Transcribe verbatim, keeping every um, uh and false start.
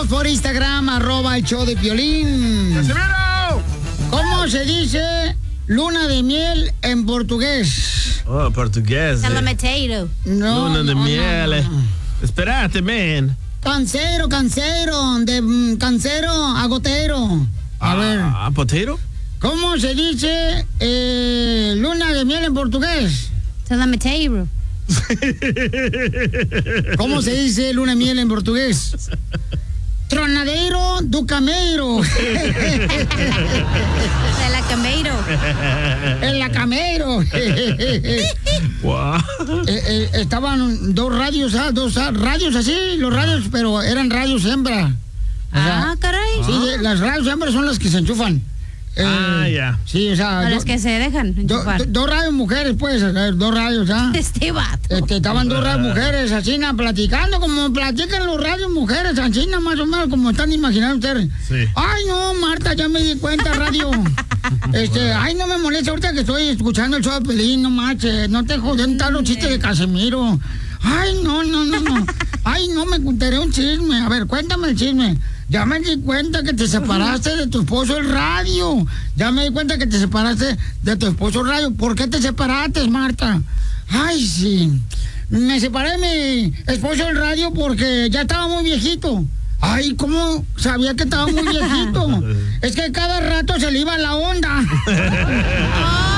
Mándanos por Instagram, arroba el show de Piolín. ¡Casimiro! ¿Cómo se dice luna de miel en portugués? Oh, portugués. Salameteiro. No, Luna de no, miel. no, no. Espérate, man. Cancero, cancero, de mm, cancero a gotero. A ah, ver. ¿A potero? ¿Cómo se dice eh, luna de miel en portugués? Salameteiro. ¿Cómo se dice luna de miel en portugués? Tronadero do Cameiro. De la Cameiro. En la Cameiro. Wow. eh, eh, estaban dos radios, ah, dos ah, radios así, los radios, pero eran radios hembra. O sea, Ah, caray. sí, de- las radios hembras son las que se enchufan. Eh, Ah, ya. Sí, o sea, A do- las que se dejan do- enchufar. do- dos radios mujeres, pues, eh, dos radios, ¿ah? Este vato. Este, estaban dos radios mujeres, así, na, platicando, como platican los radios mujeres, así, na, más o menos, como están imaginando ustedes. Sí. Ay, no, Marta, ya me di cuenta, radio. Este, ay, no me molesta ahorita que estoy escuchando el show de Pelín, no marches, no te joden tal los chistes de Casimiro. Ay, no, no, no, no. Ay, no, me contaré un chisme. A ver, cuéntame el chisme. Ya me di cuenta que te separaste de tu esposo el radio. Ya me di cuenta que te separaste de tu esposo el radio. ¿Por qué te separaste, Marta? Ay, sí. Me separé de mi esposo el radio porque ya estaba muy viejito. Ay, ¿cómo sabía que estaba muy viejito? Es que cada rato se le iba la onda.